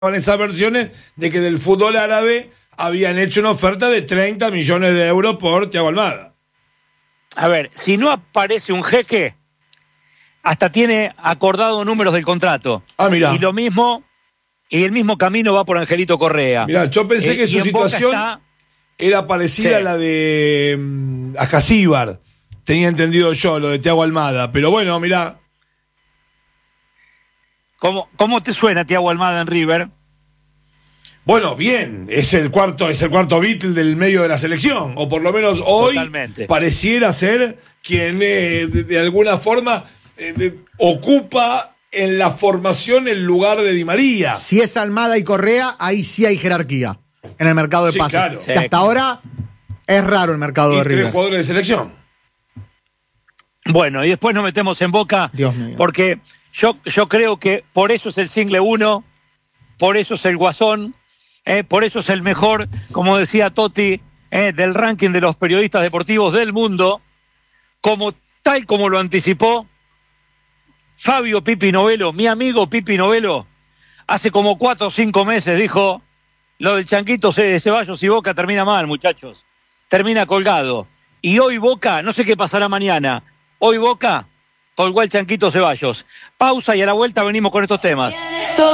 esas versiones de que del fútbol árabe habían hecho una oferta de 30 millones de euros por Thiago Almada. A ver, si no aparece un jeque, hasta tiene acordado números del contrato. Ah, mirá. Y lo mismo, y el mismo camino va por Angelito Correa. Mirá, yo pensé que su situación era parecida a la de Ascasíbar. Tenía entendido yo lo de Thiago Almada, pero bueno, mirá. ¿Cómo te suena Thiago Almada en River? Bueno, bien, es el cuarto Beatle del medio de la selección, o por lo menos hoy Totalmente. Pareciera ser quien de alguna forma ocupa en la formación el lugar de Di María. Si es Almada y Correa, ahí sí hay jerarquía en el mercado de pases. Claro. Que hasta ahora es raro el mercado de River. 3 jugadores de selección. Bueno, y después nos metemos en Boca, Dios mío. porque yo creo que por eso es el single 1, por eso es el Guasón, por eso es el mejor, como decía Totti, del ranking de los periodistas deportivos del mundo, tal como lo anticipó Fabio Pipi Novello, mi amigo Pipi Novello, hace como 4 o 5 meses dijo, lo del Chanquito Ceballos y Boca termina mal, muchachos, termina colgado. Y hoy Boca, no sé qué pasará mañana, hoy Boca colgó el Chanquito Ceballos. Pausa y a la vuelta venimos con estos temas.